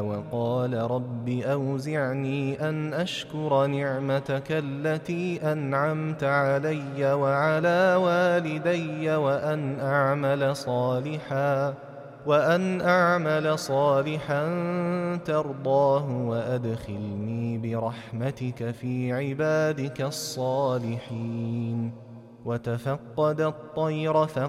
وقال رب أوزعني أن أشكر نعمتك التي أنعمت علي وعلى والدي وأن أعمل صالحا ترضاه وأدخلني برحمتك في عبادك الصالحين. وتفقد الطير